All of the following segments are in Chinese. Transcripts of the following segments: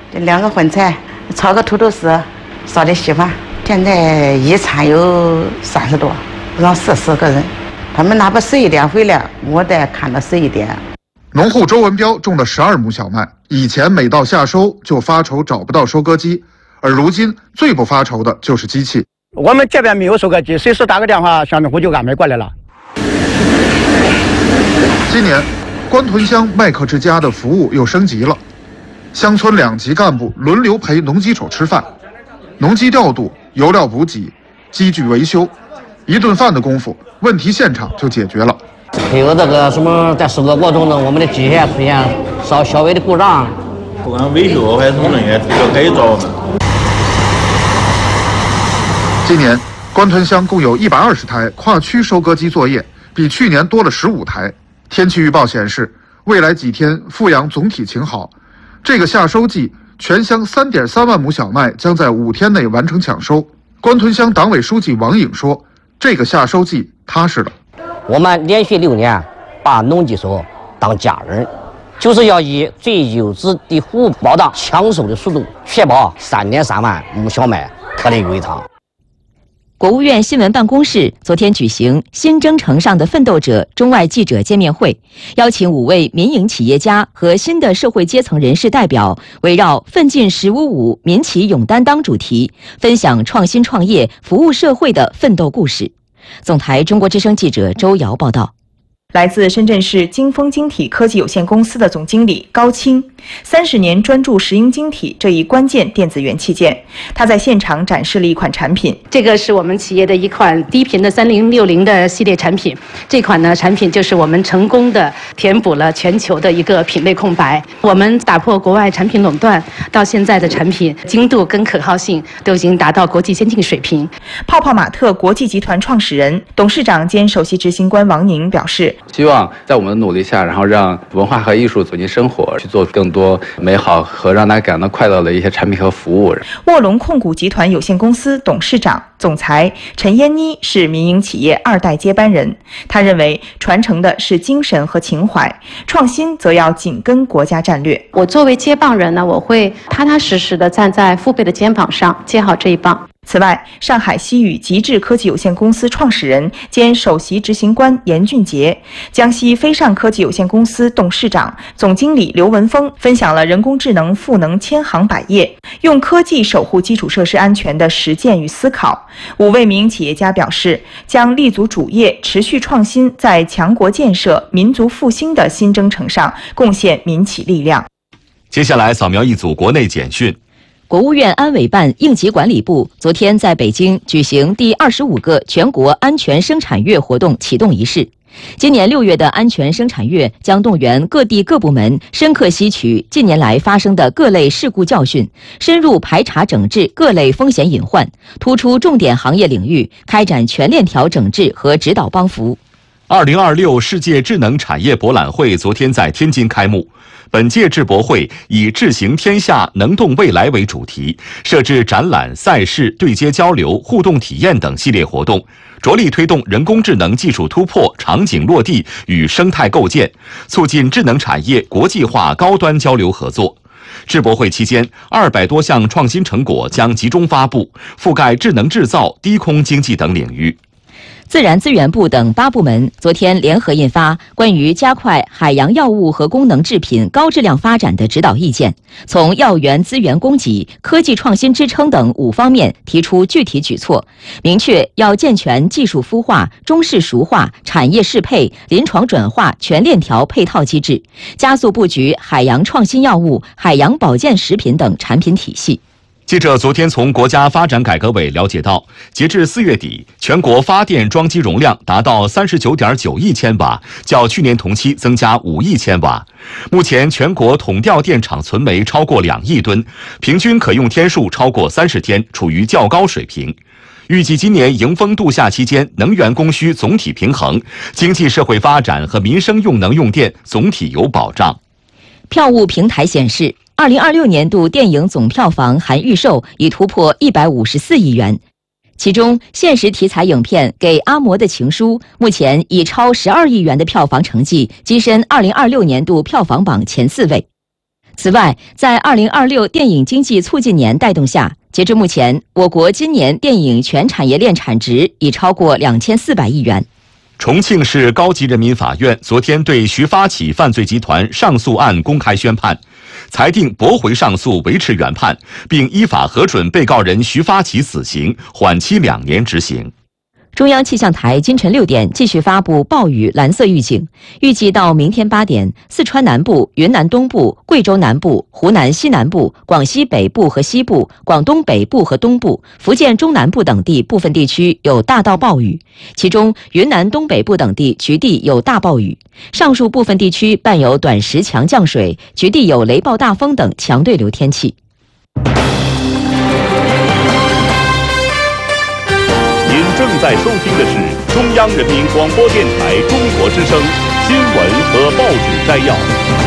这2个荤菜，炒个土豆丝，烧点稀饭。现在一餐有30多，让40个人。他们那不11点回来，我得看到11点。 农户周文彪种了12亩小麦，以前每到夏收就发愁找不到收割机，而如今最不发愁的就是机器。 我们这边没有收割机，随时打个电话，小农户就安排过来了。 今年，关屯乡麦克之家的服务又升级了，乡村2级干部轮流陪农机手吃饭，农机调度、油料补给、机具维修，一顿饭的功夫，问题现场就解决了。 还有这个什么，在收割过程中，我们的机械出现稍微的故障， 不管维修还是什么人员要改造的。 今年，关屯乡共有120台跨区收割机作业，比去年多了15台。天气预报显示，未来几天阜阳总体晴好。这个夏收季，全乡3.3万亩小麦将在5天内完成抢收。关屯乡党委书记王颖说：“这个夏收季踏实了。 我们连续6年把农机手当家人，就是要以最优质的服务保障抢收的速度，确保3.3万亩小麦颗粒归仓。” 国务院新闻办公室昨天举行新征程上的奋斗者中外记者见面会，邀请5位民营企业家和新的社会阶层人士代表，围绕奋进1055民企勇担当主题，分享创新创业、服务社会的奋斗故事。总台中国之声记者周瑶报道。 来自深圳市金丰晶体科技有限公司的总经理高清，30年专注石英晶体这一关键电子元器件。他在现场展示了一款产品， 这个是我们企业的一款低频的3060的系列产品。这款呢产品就是我们成功的填补了全球的一个品类空白。我们打破国外产品垄断，到现在的产品精度跟可靠性都已经达到国际先进水平。 泡泡玛特国际集团创始人、董事长兼首席执行官王宁表示。 希望在我们的努力下，然后让文化和艺术走进生活，去做更多美好和让大家感到快乐的一些产品和服务。 卧龙控股集团有限公司董事长、总裁陈嫣妮是民营企业2代接班人。他认为，传承的是精神和情怀，创新则要紧跟国家战略。 我作为接棒人呢，我会踏踏实实地站在父辈的肩膀上，接好这一棒。 此外，上海西宇极致科技有限公司创始人兼首席执行官严俊杰，江西飞尚科技有限公司董事长、总经理刘文峰分享了人工智能赋能千行百业，用科技守护基础设施安全的实践与思考。5位民营企业家表示，将立足主业，持续创新，在强国建设、民族复兴的新征程上贡献民企力量。 接下来扫描一组国内简讯。 国务院安委办应急管理部昨天在北京举行第25个全国安全生产月活动启动仪式。今年6月的安全生产月将动员各地各部门深刻吸取近年来发生的各类事故教训，深入排查整治各类风险隐患，突出重点行业领域，开展全链条整治和指导帮扶。 2026世界智能产业博览会昨天在天津开幕。本届智博会以"智行天下，能动未来"为主题，设置展览、赛事、对接交流、互动体验等系列活动，着力推动人工智能技术突破、场景落地与生态构建，促进智能产业国际化高端交流合作。智博会期间，200多项创新成果将集中发布，覆盖智能制造、低空经济等领域。 自然资源部等8部门昨天联合印发关于加快海洋药物和功能制品高质量发展的指导意见，从药源资源供给、科技创新支撑等5方面提出具体举措，明确要健全技术孵化、中式熟化、产业适配、临床转化全链条配套机制，加速布局海洋创新药物、海洋保健食品等产品体系。 记者昨天从国家发展改革委了解到，截至4月底，全国发电装机容量达到39.9亿千瓦，较去年同期增加5亿千瓦。目前全国统调电厂存煤超过2亿吨，平均可用天数超过30天，处于较高水平。预计今年迎风度夏期间，能源供需总体平衡，经济社会发展和民生用能用电总体有保障。 票务平台显示，2026年度电影总票房含预售已突破154亿元，其中现实题材影片《给阿嬷的情书》目前以超12亿元的票房成绩跻身2026年度票房榜前4位。 此外，在2026电影经济促进年带动下，截至目前，我国今年电影全产业链产值已超过2400亿元。 重庆市高级人民法院昨天对徐发起犯罪集团上诉案公开宣判，裁定驳回上诉，维持原判，并依法核准被告人徐发起死刑，缓期2年执行。 中央气象台今晨6点继续发布暴雨蓝色预警，预计到明天8点，四川南部、云南东部、贵州南部、湖南西南部、广西北部和西部、广东北部和东部、福建中南部等地部分地区有大到暴雨，其中云南东北部等地局地有大暴雨，上述部分地区伴有短时强降水，局地有雷暴大风等强对流天气。 您正在收听的是中央人民广播电台中国之声新闻和报纸摘要。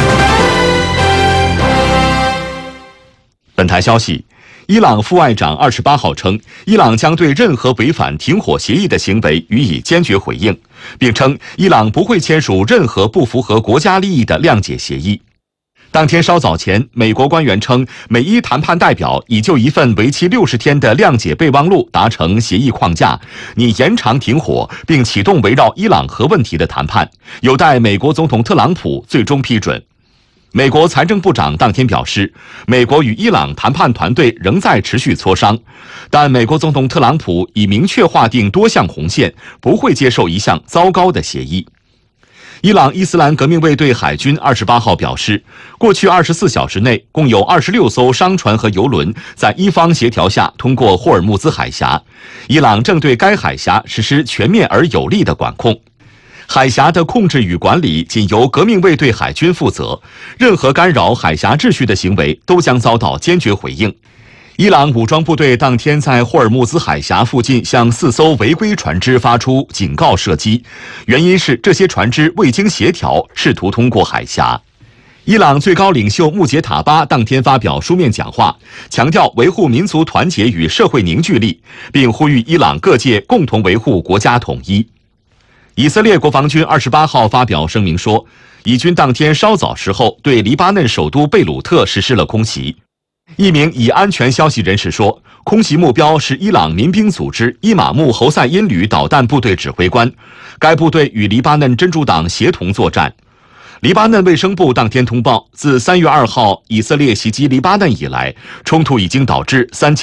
本台消息，伊朗副外长28号称，伊朗将对任何违反停火协议的行为予以坚决回应，并称伊朗不会签署任何不符合国家利益的谅解协议。当天稍早前，美国官员称，美伊谈判代表已就一份为期60天的谅解备忘录达成协议框架，拟延长停火，并启动围绕伊朗核问题的谈判，有待美国总统特朗普最终批准。美国财政部长当天表示，美国与伊朗谈判团队仍在持续磋商，但美国总统特朗普已明确划定多项红线，不会接受一项糟糕的协议。伊朗伊斯兰革命卫队海军28号表示，过去24小时内，共有26艘商船和油轮在伊方协调下通过霍尔木兹海峡。伊朗正对该海峡实施全面而有力的管控。海峡的控制与管理仅由革命卫队海军负责，任何干扰海峡秩序的行为都将遭到坚决回应。伊朗武装部队当天在霍尔木兹海峡附近向4艘违规船只发出警告射击，原因是这些船只未经协调，试图通过海峡。伊朗最高领袖穆杰塔巴当天发表书面讲话，强调维护民族团结与社会凝聚力，并呼吁伊朗各界共同维护国家统一。以色列国防军28号发表声明说，以军当天稍早时候对黎巴嫩首都贝鲁特实施了空袭。一名以安全消息人士说，空袭目标是伊朗民兵组织伊玛目侯赛因旅导弹部队指挥官，该部队与黎巴嫩真主党协同作战。黎巴嫩卫生部当天通报，自3月2号以色列袭击黎巴嫩以来，冲突已经导致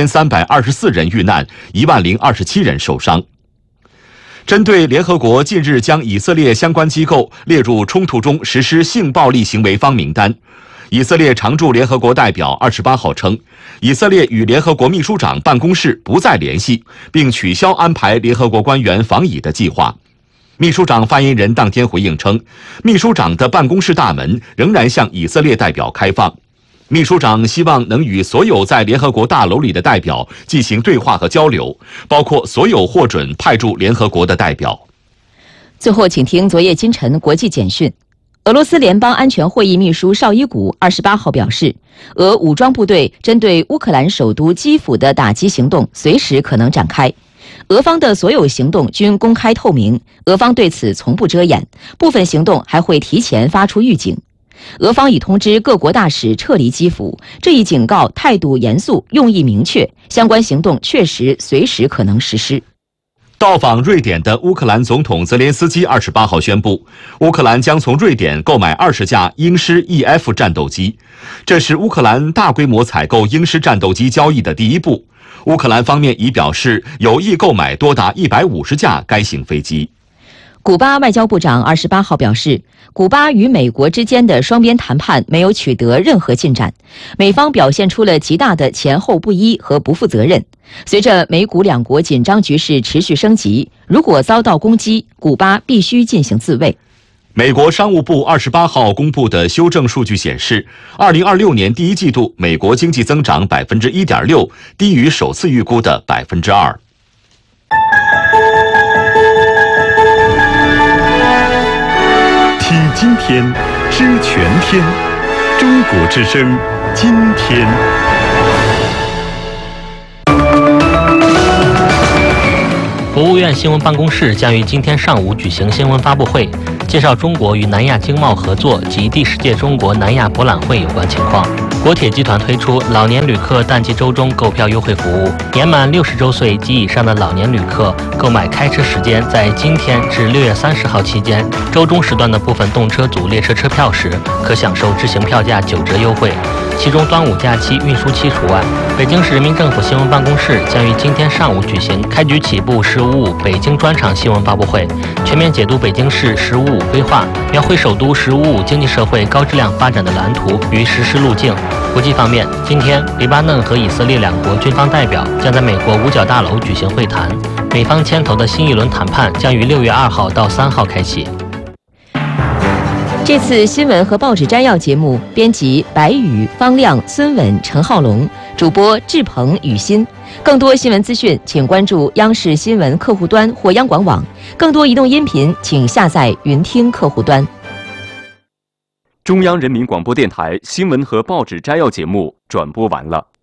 3324人遇难，10027人受伤。针对联合国近日将以色列相关机构列入冲突中实施性暴力行为方名单，以色列常驻联合国代表28号称，以色列与联合国秘书长办公室不再联系，并取消安排联合国官员访以的计划。秘书长发言人当天回应称，秘书长的办公室大门仍然向以色列代表开放。秘书长希望能与所有在联合国大楼里的代表进行对话和交流，包括所有获准派驻联合国的代表。 最后，请听昨夜今晨国际简讯。俄罗斯联邦安全会议秘书绍伊古28号表示，俄武装部队针对乌克兰首都基辅的打击行动随时可能展开。俄方的所有行动均公开透明，俄方对此从不遮掩，部分行动还会提前发出预警。俄方已通知各国大使撤离基辅，这一警告态度严肃，用意明确，相关行动确实随时可能实施。 到访瑞典的乌克兰总统泽连斯基28号宣布，乌克兰将从瑞典购买20架鹰狮 EF 战斗机，这是乌克兰大规模采购鹰狮战斗机交易的第一步。乌克兰方面已表示有意购买多达150架该型飞机。 古巴外交部长28号表示，古巴与美国之间的双边谈判没有取得任何进展，美方表现出了极大的前后不一和不负责任。随着美古两国紧张局势持续升级，如果遭到攻击，古巴必须进行自卫。 美国商务部28号公布的修正数据显示，2026年第一季度美国经济增长1.6%，低于首次预估的2%。 听今天，知全天，中国之声，今天。 国务院新闻办公室将于今天上午举行新闻发布会， 介绍中国与南亚经贸合作及第10届中国南亚博览会有关情况。国铁集团推出老年旅客淡季周中购票优惠服务，年满60周岁及以上的老年旅客购买开车时间在今天至6月30号期间，周中时段的部分动车组列车车票时，可享受自行票价9折优惠，其中端午假期运输期除外。北京市人民政府新闻办公室将于今天上午举行开局起步“十五五”北京专场新闻发布会，全面解读北京市“十五五”规划，描绘首都“十五五”经济社会高质量发展的蓝图与实施路径。国际方面，今天黎巴嫩和以色列两国军方代表将在美国五角大楼举行会谈，美方牵头的新一轮谈判将于6月2号到3号开启。 这次新闻和报纸摘要节目，编辑白宇、方亮、孙稳、陈浩龙，主播志鹏、雨欣。更多新闻资讯，请关注央视新闻客户端或央广网。更多移动音频，请下载云听客户端。 中央人民广播电台新闻和报纸摘要节目转播完了。